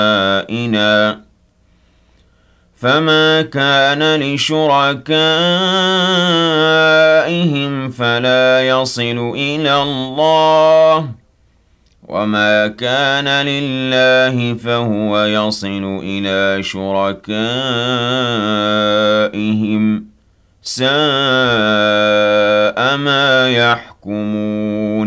شُرَكَائِنَا فَمَا كَانَ لِشُرَكَائِهِمْ فَلَا يَصِلُ إِلَى اللَّهِ وَمَا كَانَ لِلَّهِ فَهُوَ يَصِلُ إِلَى شُرَكَائِهِمْ ۗ سَاءَ مَا يَحْكُمُونَ